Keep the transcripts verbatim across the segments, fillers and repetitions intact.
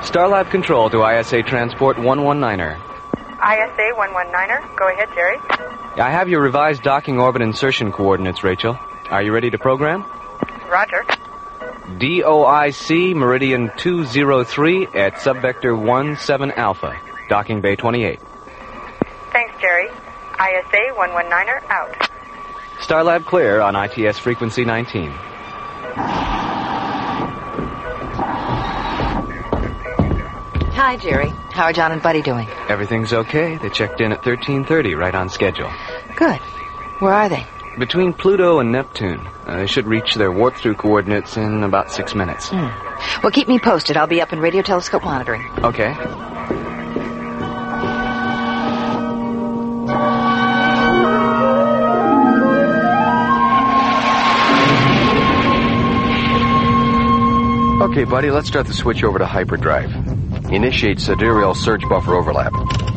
Starlab Control to I S A Transport one one niner. I S A one one niner. Go ahead, Jerry. I have your revised docking orbit insertion coordinates, Rachel. Are you ready to program? Roger. D O I C Meridian two zero three at subvector one seven Alpha. Docking Bay twenty-eight. Thanks, Jerry. I S A one one niner out. Starlab clear on I T S frequency nineteen. Hi, Jerry. How are John and Buddy doing? Everything's okay. They checked in at thirteen thirty, right on schedule. Good. Where are they? Between Pluto and Neptune. Uh, they should reach their warp-through coordinates in about six minutes. Hmm. Well, keep me posted. I'll be up in radio telescope monitoring. Okay. Okay, buddy, let's start the switch over to hyperdrive. Initiate sidereal surge buffer overlap.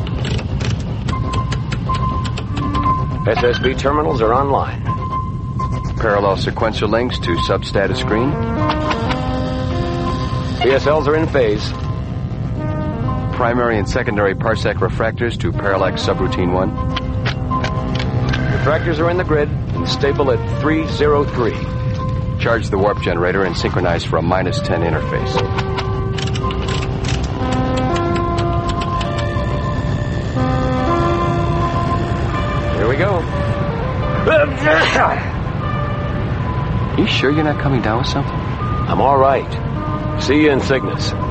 S S B terminals are online. Parallel sequencer links to substatus screen. P S Ls are in phase. Primary and secondary parsec refractors to parallax subroutine one. Refractors are in the grid and stable at three zero three. Charge the warp generator and synchronize for a minus ten interface. Here we go. You sure you're not coming down with something? I'm all right. See you in Cygnus.